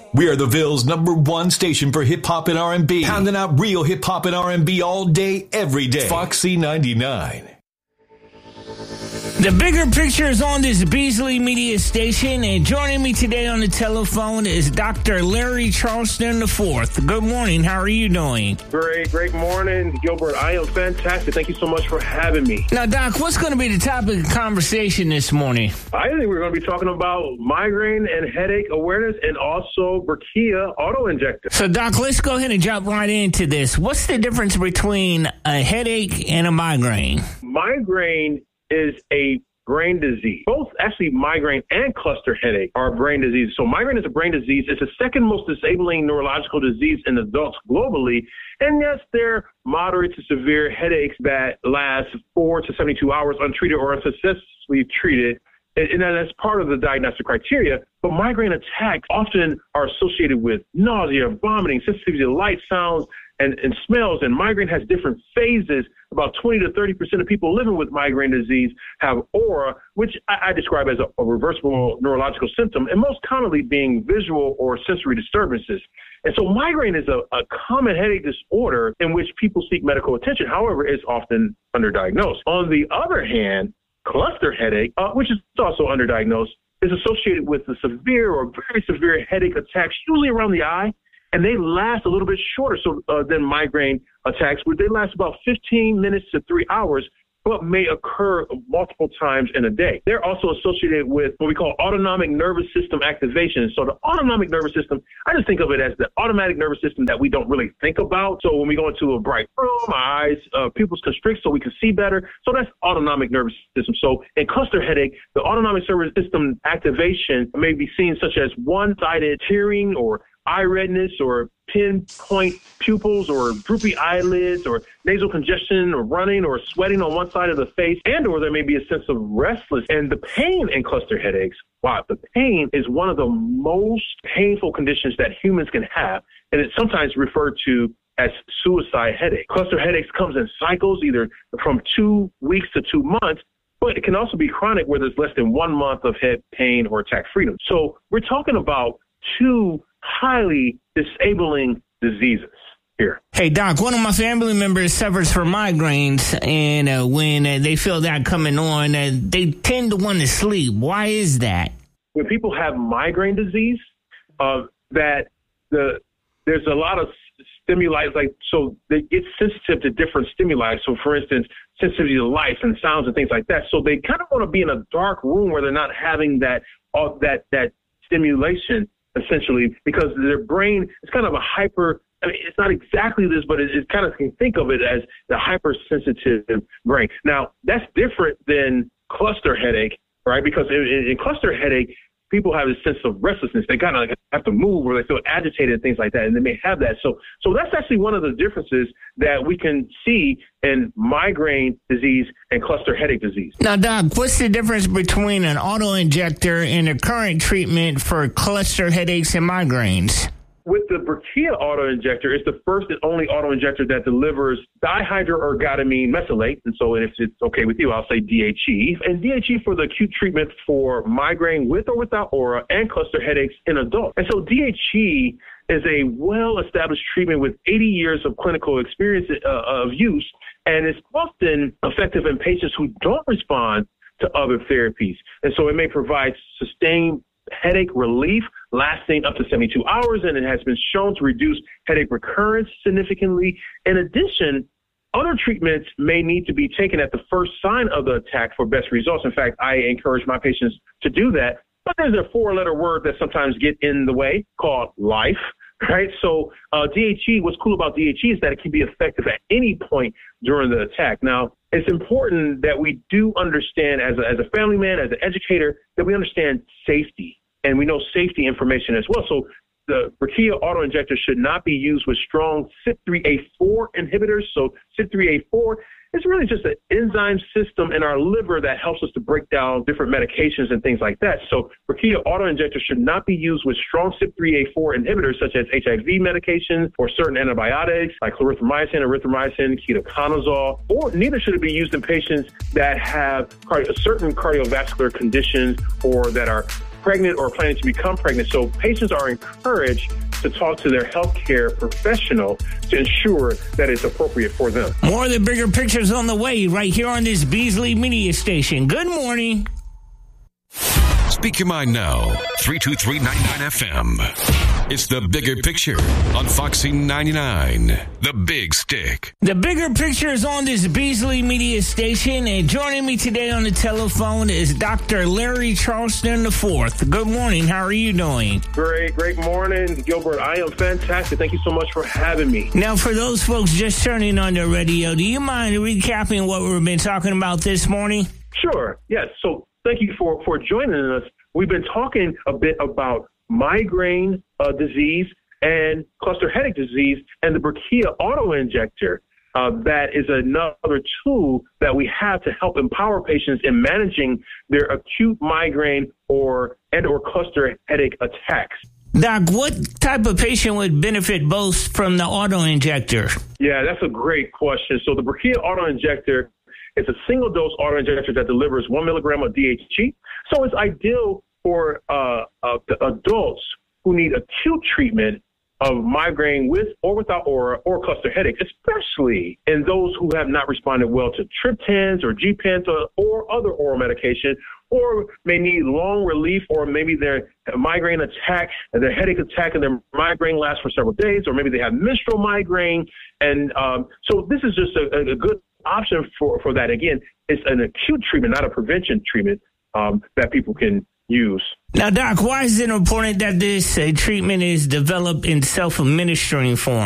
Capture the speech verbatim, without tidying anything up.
We are the Ville's number one station for hip-hop and R and B. Pounding out real hip-hop and R and B all day, every day. Foxy ninety-nine. The bigger picture is on this Beasley Media Station, and joining me today on the telephone is Doctor Larry Charleston the fourth. Good morning. How are you doing? Great, great morning, Gilbert. I am fantastic. Thank you so much for having me. Now, Doc, what's going to be the topic of conversation this morning? I think we're going to be talking about migraine and headache awareness and also Brekia auto-injector. So, Doc, let's go ahead and jump right into this. What's the difference between a headache and a migraine? Migraine is a brain disease. Both actually migraine and cluster headache are brain diseases. So migraine is a brain disease. It's the second most disabling neurological disease in adults globally. And yes, they're moderate to severe headaches that last four to seventy-two hours untreated or unsuccessfully treated. And that's part of the diagnostic criteria. But migraine attacks often are associated with nausea, vomiting, sensitivity to light, sounds, and, and smells. And migraine has different phases. About twenty to thirty percent of people living with migraine disease have aura, which I, I describe as a, a reversible neurological symptom, and most commonly being visual or sensory disturbances. And so migraine is a, a common headache disorder in which people seek medical attention. However, it's often underdiagnosed. On the other hand, cluster headache, uh, which is also underdiagnosed, is associated with the severe or very severe headache attacks, usually around the eye, and they last a little bit shorter so, uh, than migraine attacks, where they last about fifteen minutes to three hours, but may occur multiple times in a day. They're also associated with what we call autonomic nervous system activation. So the autonomic nervous system, I just think of it as the automatic nervous system that we don't really think about. So when we go into a bright room, our eyes, uh, pupils constrict so we can see better. So that's autonomic nervous system. So in cluster headache, the autonomic nervous system activation may be seen such as one-sided tearing or eye redness or pinpoint pupils or droopy eyelids or nasal congestion or running or sweating on one side of the face, and or there may be a sense of restless. And the pain in cluster headaches, wow, the pain is one of the most painful conditions that humans can have, and it's sometimes referred to as suicide headache. Cluster headaches comes in cycles, either from two weeks to two months, but it can also be chronic where there's less than one month of head pain or attack freedom. So we're talking about two highly disabling diseases here. Hey, Doc, one of my family members suffers from migraines, and uh, when uh, they feel that coming on, uh, they tend to want to sleep. Why is that? When people have migraine disease, uh, that the there's a lot of stimuli, like so they get sensitive to different stimuli. So, for instance, sensitivity to lights and sounds and things like that. So they kind of want to be in a dark room where they're not having that uh, that that stimulation, essentially, because their brain is kind of a hyper, I mean, it's not exactly this, but it, it kind of can think of it as the hypersensitive brain. Now, that's different than cluster headache, right? Because in, in cluster headache, people have a sense of restlessness. They kind of like have to move or they feel agitated and things like that, and they may have that. So so that's actually one of the differences that we can see in migraine disease and cluster headache disease. Now, Doc, what's the difference between an auto-injector and a current treatment for cluster headaches and migraines? With the Brekia auto-injector, it's the first and only auto-injector that delivers dihydroergotamine mesylate. And so if it's okay with you, I'll say D H E. And D H E for the acute treatment for migraine with or without aura and cluster headaches in adults. And so D H E is a well-established treatment with eighty years of clinical experience uh, of use, and it's often effective in patients who don't respond to other therapies. And so it may provide sustained headache relief lasting up to seventy-two hours, and it has been shown to reduce headache recurrence significantly. In addition, other treatments may need to be taken at the first sign of the attack for best results. In fact, I encourage my patients to do that. But there's a four-letter word that sometimes get in the way called life, right? So uh, D H E, what's cool about D H E is that it can be effective at any point during the attack. Now, it's important that we do understand as a, as a family man, as an educator, that we understand safety. And we know safety information as well. So the Brekia auto-injector should not be used with strong C Y P three A four inhibitors. So C Y P three A four is really just an enzyme system in our liver that helps us to break down different medications and things like that. So Brekia auto-injector should not be used with strong C Y P three A four inhibitors such as H I V medications or certain antibiotics like clarithromycin, erythromycin, ketoconazole, or neither should it be used in patients that have cardi- certain cardiovascular conditions or that are pregnant or planning to become pregnant. So patients are encouraged to talk to their healthcare professional to ensure that it's appropriate for them. More of the bigger pictures on the way right here on this Beasley Media Station. Good morning. Speak your mind now. three two three ninety-nine F M. It's The Bigger Picture on Foxy ninety-nine. The Big Stick. The Bigger Picture is on this Beasley Media Station, and joining me today on the telephone is Doctor Larry Charleston the fourth. Good morning. How are you doing? Great, great morning, Gilbert. I am fantastic. Thank you so much for having me. Now, for those folks just turning on the radio, do you mind recapping what we've been talking about this morning? Sure. Yes. So thank you for, for joining us. We've been talking a bit about migraine uh, disease and cluster headache disease and the Brekia auto-injector. Uh, that is another tool that we have to help empower patients in managing their acute migraine or and or cluster headache attacks. Doc, what type of patient would benefit most from the auto-injector? Yeah, that's a great question. So the Brekia auto-injector is a single-dose auto-injector that delivers one milligram of D H E. So it's ideal for uh, uh, the adults who need acute treatment of migraine with or without aura or cluster headache, especially in those who have not responded well to triptans or G-Pants or, or other oral medication, or may need long relief, or maybe their migraine attack, their headache attack and their migraine lasts for several days, or maybe they have menstrual migraine. And um, so this is just a, a good option for, for that. Again, it's an acute treatment, not a prevention treatment um, that people can use. Now, Doc, why is it important that this uh, treatment is developed in self-administering form?